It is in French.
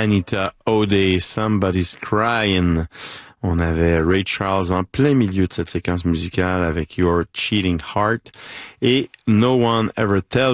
Anita O'Day, Somebody's Crying. On avait Ray Charles en plein milieu de cette séquence musicale avec Your Cheating Heart et No One Ever Tells